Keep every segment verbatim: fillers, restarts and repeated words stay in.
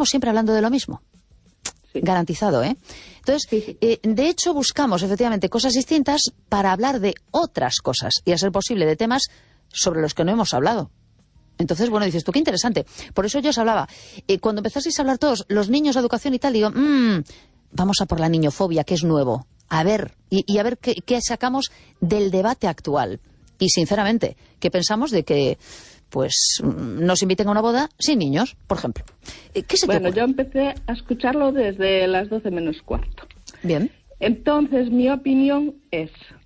estamos siempre hablando de lo mismo. Sí. Garantizado, ¿eh? Entonces, sí, sí. Eh, de hecho, buscamos efectivamente cosas distintas para hablar de otras cosas y, a ser posible, de temas sobre los que no hemos hablado. Entonces, bueno, dices tú, qué interesante. Por eso yo os hablaba. Eh, cuando empezasteis a hablar todos, los niños, educación y tal, digo, mmm, vamos a por la niñofobia, que es nuevo. A ver, y, y a ver qué, qué sacamos del debate actual. Y, sinceramente, ¿qué pensamos de que pues nos inviten a una boda sin niños, por ejemplo? ¿Qué se te Bueno, ocurre? yo empecé a escucharlo desde las doce menos cuarto. Bien. Entonces, mi opinión es...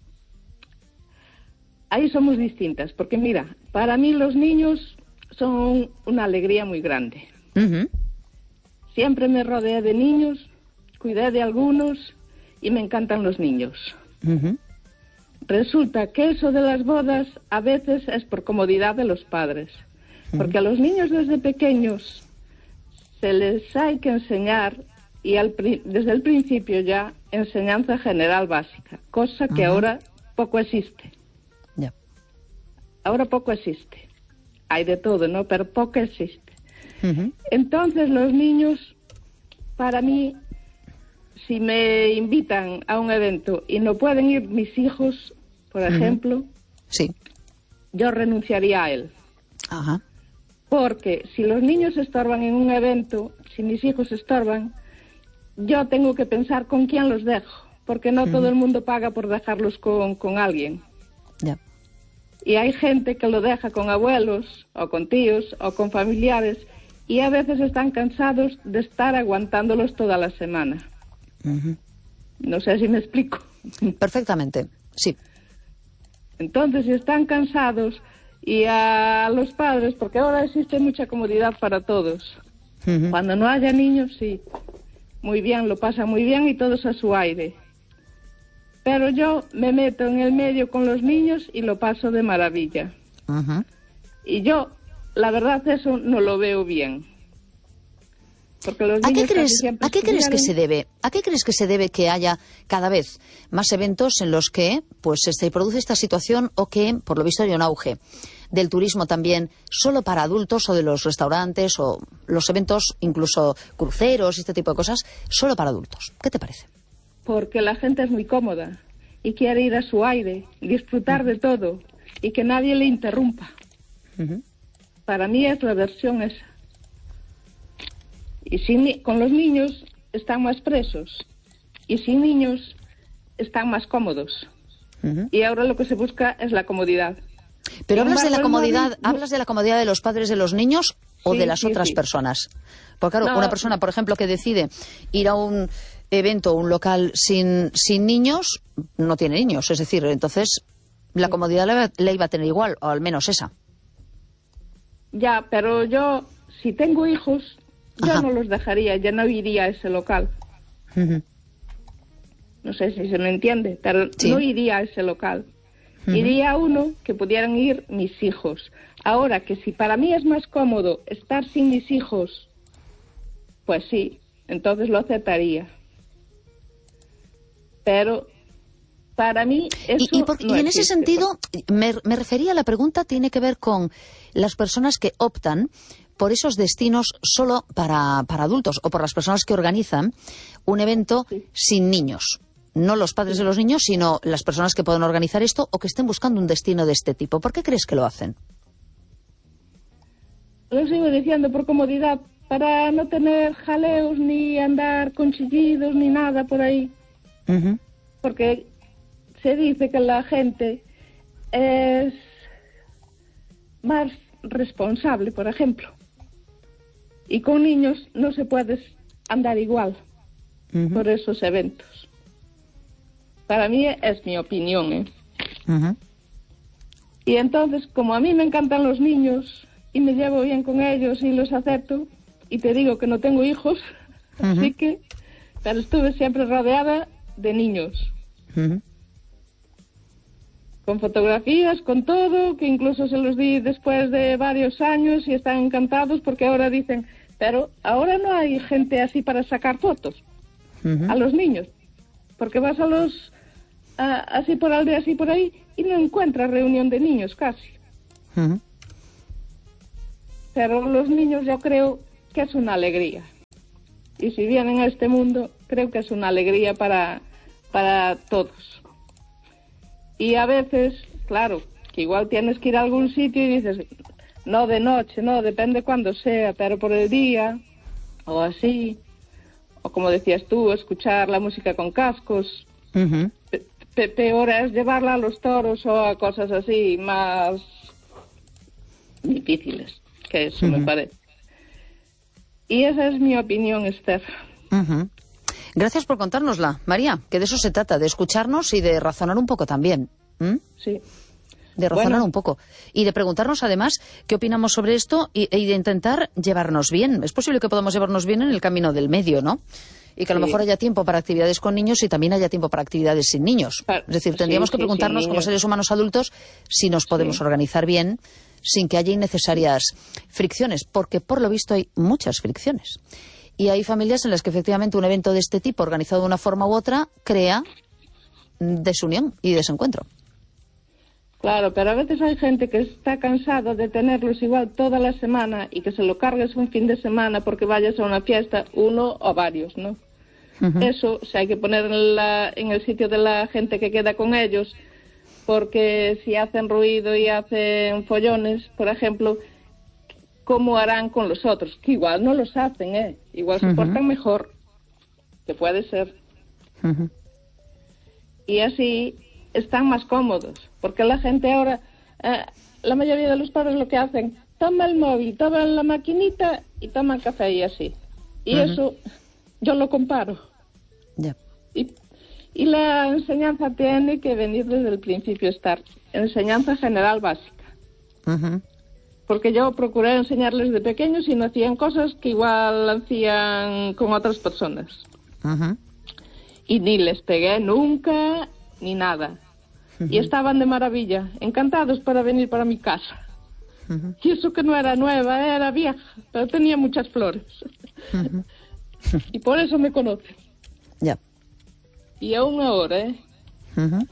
Ahí somos distintas, porque mira, para mí los niños son una alegría muy grande. Uh-huh. Siempre me rodeé de niños, cuidé de algunos y me encantan los niños. Uh-huh. Resulta que eso de las bodas a veces es por comodidad de los padres, porque a los niños desde pequeños se les hay que enseñar, y al, desde el principio ya, enseñanza general básica, cosa que uh-huh. ahora poco existe. Yeah. Ahora poco existe. Hay de todo, ¿no? Pero poco existe. Uh-huh. Entonces los niños, para mí, si me invitan a un evento y no pueden ir mis hijos, por ejemplo, uh-huh. sí. yo renunciaría a él. Ajá. Porque si los niños estorban en un evento, si mis hijos estorban, yo tengo que pensar con quién los dejo, porque no uh-huh. todo el mundo paga por dejarlos con, con alguien. Ya. Y hay gente que lo deja con abuelos, o con tíos, o con familiares, y a veces están cansados de estar aguantándolos toda la semana. Uh-huh. No sé si me explico. Perfectamente, sí. Entonces, si están cansados, y a los padres, porque ahora existe mucha comodidad para todos. Uh-huh. Cuando no haya niños, sí, muy bien, lo pasan muy bien y todos a su aire. Pero yo me meto en el medio con los niños y lo paso de maravilla. Uh-huh. Y yo, la verdad, eso no lo veo bien. Porque los ¿A niños qué crees, siempre ¿a qué crees que estudiaron... se debe? ¿A qué crees que se debe que haya cada vez más eventos en los que pues se produce esta situación, o que, por lo visto, hay un auge del turismo también solo para adultos, o de los restaurantes, o los eventos, incluso cruceros y este tipo de cosas, solo para adultos? ¿Qué te parece? Porque la gente es muy cómoda y quiere ir a su aire, disfrutar uh-huh. de todo y que nadie le interrumpa. Uh-huh. Para mí es la versión esa. Y sin, con los niños están más presos, y sin niños están más cómodos. Uh-huh. Y ahora lo que se busca es la comodidad. Pero hablas de la comodidad, móvil, hablas de la comodidad de los padres de los niños, o sí, de las sí, otras sí. personas. Porque claro, no, una persona, por ejemplo, que decide ir a un evento, un local sin, sin niños, no tiene niños. Es decir, entonces la comodidad le, le iba a tener igual, o al menos esa. Ya, pero yo, si tengo hijos, yo Ajá. no los dejaría, ya no iría a ese local. Uh-huh. No sé si se me entiende, pero sí. no iría a ese local. Uh-huh. Iría a uno que pudieran ir mis hijos. Ahora, que si para mí es más cómodo estar sin mis hijos, pues sí, entonces lo aceptaría. Pero para mí eso y, y, por, no y en existe, ese sentido, porque... me, me refería, la pregunta tiene que ver con las personas que optan por esos destinos solo para, para adultos, o por las personas que organizan un evento sí. sin niños. No los padres sí. de los niños, sino las personas que pueden organizar esto, o que estén buscando un destino de este tipo. ¿Por qué crees que lo hacen? Lo sigo diciendo, por comodidad, para no tener jaleos, ni andar con chillidos, ni nada por ahí. Uh-huh. Porque se dice que la gente es más responsable, por ejemplo. Y con niños no se puede andar igual uh-huh. por esos eventos. Para mí es mi opinión, ¿eh? Uh-huh. Y entonces, como a mí me encantan los niños y me llevo bien con ellos y los acepto, y te digo que no tengo hijos, uh-huh. así que, pero estuve siempre rodeada de niños. Uh-huh. Con fotografías, con todo, que incluso se los di después de varios años y están encantados porque ahora dicen, pero ahora no hay gente así para sacar fotos uh-huh. a los niños, porque vas a los, a, así por aldea, así por ahí, y no encuentras reunión de niños casi. Uh-huh. Pero los niños yo creo que es una alegría. y si vienen a este mundo, creo que es una alegría para, para todos. Y a veces, claro, que igual tienes que ir a algún sitio y dices, no de noche, no, depende cuándo sea, pero por el día, o así, o como decías tú, escuchar la música con cascos. Uh-huh. Pe- peor es llevarla a los toros o a cosas así más difíciles, que eso uh-huh. me parece. Y esa es mi opinión, Esther. Uh-huh. Gracias por contárnosla, María, que de eso se trata, de escucharnos y de razonar un poco también. ¿Mm? Sí. De razonar bueno. un poco. Y de preguntarnos, además, qué opinamos sobre esto y, y de intentar llevarnos bien. Es posible que podamos llevarnos bien en el camino del medio, ¿no? Y que a lo sí. mejor haya tiempo para actividades con niños y también haya tiempo para actividades sin niños. Para, es decir, tendríamos sí, que preguntarnos sí, como seres humanos adultos si nos podemos sí. organizar bien sin que haya innecesarias fricciones, porque por lo visto hay muchas fricciones. Y hay familias en las que efectivamente un evento de este tipo, organizado de una forma u otra, crea desunión y desencuentro. Claro, pero a veces hay gente que está cansada de tenerlos igual toda la semana y que se lo cargues un fin de semana porque vayas a una fiesta, uno o varios, ¿no? Uh-huh. Eso se hay que poner en, la, en el sitio de la gente que queda con ellos, porque si hacen ruido y hacen follones, por ejemplo, ¿cómo harán con los otros? Que igual no los hacen, ¿eh? Igual se uh-huh. portan mejor, que puede ser. Uh-huh. Y así están más cómodos, porque la gente ahora, eh, la mayoría de los padres lo que hacen, toma el móvil, toma la maquinita y toman café y así. Y uh-huh. eso yo lo comparo. Yeah. Y, y la enseñanza tiene que venir desde el principio, estar enseñanza general básica. Uh-huh. Porque yo procuré enseñarles de pequeños y no hacían cosas que igual hacían con otras personas. Uh-huh. Y ni les pegué nunca, ni nada. Uh-huh. Y estaban de maravilla, encantados para venir para mi casa. Uh-huh. Y eso que no era nueva, era vieja, pero tenía muchas flores. Uh-huh. Y por eso me conocen. Ya. Y aún ahora, ¿eh? Uh-huh.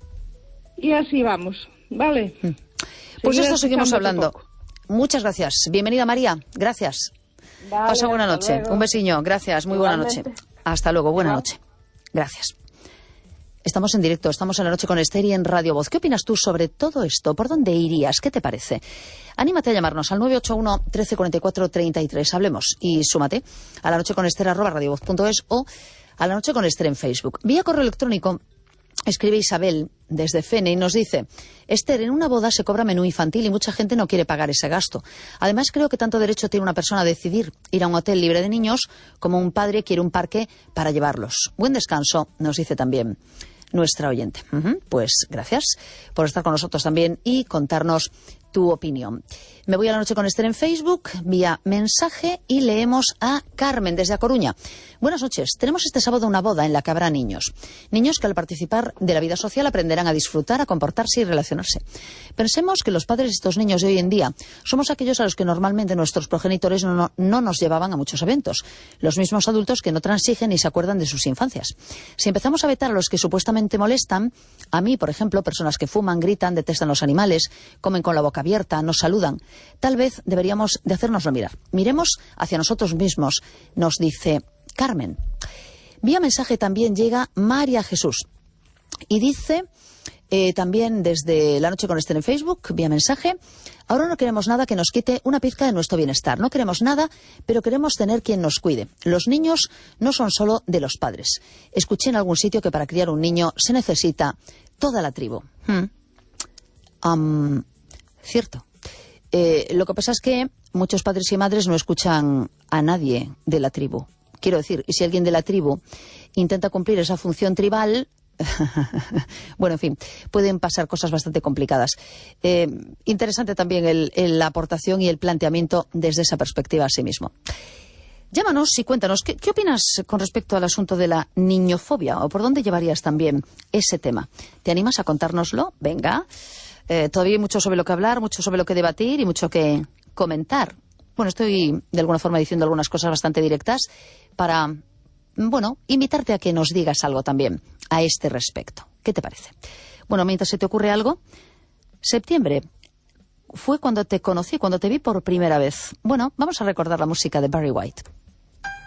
Y así vamos, ¿vale? Uh-huh. Pues esto seguimos hablando. Muchas gracias. Bienvenida, María. Gracias. Vale, pasa buena noche. Luego. Un besiño. Gracias. Muy Igualmente. buena noche. Hasta luego. Buena Igual. noche. Gracias. Estamos en directo, estamos en la noche con Esther y en Radio Voz. ¿Qué opinas tú sobre todo esto? ¿Por dónde irías? ¿Qué te parece? Anímate a llamarnos al nueve ocho uno, trece cuarenta y cuatro, treinta y tres. Hablemos y súmate a la noche con Esther arroba radiovoz punto es o a la noche con Esther en Facebook. Vía correo electrónico escribe Isabel desde Fene y nos dice: Esther, en una boda se cobra menú infantil y mucha gente no quiere pagar ese gasto. Además, creo que tanto derecho tiene una persona a decidir ir a un hotel libre de niños como un padre quiere un parque para llevarlos. Buen descanso, nos dice también nuestra oyente. Uh-huh. Pues gracias por estar con nosotros también y contarnos tu opinión. Me voy a la noche con Esther en Facebook, vía mensaje, y leemos a Carmen desde A Coruña. Buenas noches. Tenemos este sábado una boda en la que habrá niños. Niños que al participar de la vida social aprenderán a disfrutar, a comportarse y relacionarse. Pensemos que los padres de estos niños de hoy en día somos aquellos a los que normalmente nuestros progenitores no, no, no nos llevaban a muchos eventos. Los mismos adultos que no transigen ni se acuerdan de sus infancias. Si empezamos a vetar a los que supuestamente molestan, a mí, por ejemplo, personas que fuman, gritan, detestan los animales, comen con la boca abierta, nos saludan, tal vez deberíamos de hacérnoslo mirar. Miremos hacia nosotros mismos, nos dice Carmen. Vía mensaje también llega María Jesús y dice eh, también desde la noche con Esther en Facebook, vía mensaje: ahora no queremos nada que nos quite una pizca de nuestro bienestar. No queremos nada, pero queremos tener quien nos cuide. Los niños no son solo de los padres. Escuché en algún sitio que para criar un niño se necesita toda la tribu. Hmm. Um, cierto. Eh, lo que pasa es que muchos padres y madres no escuchan a nadie de la tribu. Quiero decir, y si alguien de la tribu intenta cumplir esa función tribal, bueno, en fin, pueden pasar cosas bastante complicadas. Eh, interesante también el, el, la aportación y el planteamiento desde esa perspectiva a sí mismo. Llámanos y cuéntanos, ¿qué, ¿qué opinas con respecto al asunto de la niñofobia? ¿O por dónde llevarías también ese tema? ¿Te animas a contárnoslo? Venga. Eh, todavía hay mucho sobre lo que hablar, mucho sobre lo que debatir y mucho que comentar. Bueno, estoy de alguna forma diciendo algunas cosas bastante directas para, bueno, invitarte a que nos digas algo también a este respecto. ¿Qué te parece? Bueno, mientras se te ocurre algo, septiembre fue cuando te conocí, cuando te vi por primera vez. Bueno, vamos a recordar la música de Barry White.